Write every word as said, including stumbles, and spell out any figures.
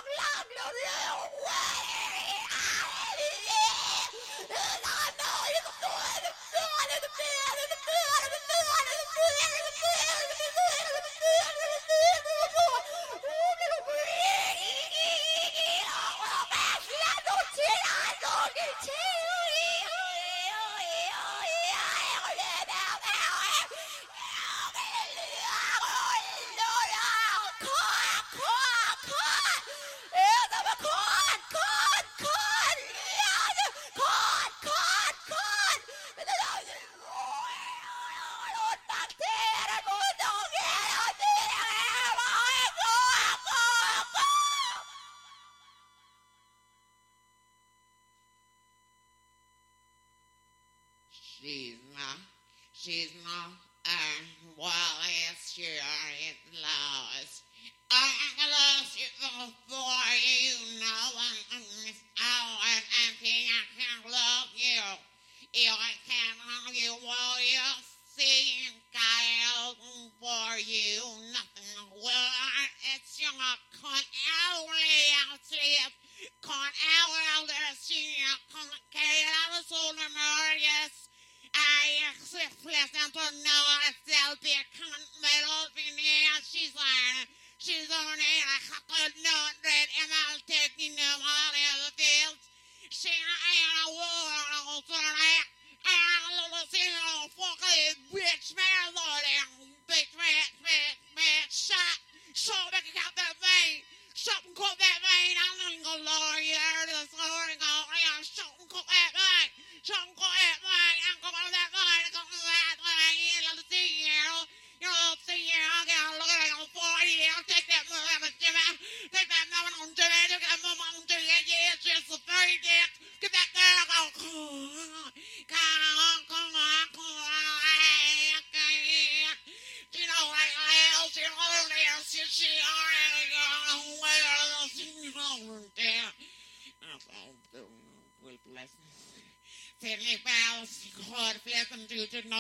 She's not, she's not, uh, well, it's your lost. I lost you before you know I'm out and empty. I can't love you. You I can't love you. Well, you see, I open for you. Nothing will. It's your con only out here. Con out there. See, con I was on the yes. I accept pleasant to know myself be a cunt metal in here. She's like, she's on it. I could not read and I'll take you know all in the fields. She ain't a war, so I, I'll see you fucking bitch, man, Lord, bitch, bitch, bitch, bitch, shot, so back out that vein. Shut and cut that vein. I'm gonna go lower here. This morning, go, yeah, shut and cut that vein. Shut and cut that vein. I'm going to that vein. I'm going to that vein. Let's see here. You know, see here. I'll get a look at it on forty. I'll take that move on Jimmy. Take that move on Jimmy. Take that move on Jimmy. Yeah, it's just a very dick. Get that girl. Go. Come on, come on, come on. You know, like, well, she only, she, she already got well, she's over there. Will bless. Sydney Bells, God bless them due to know.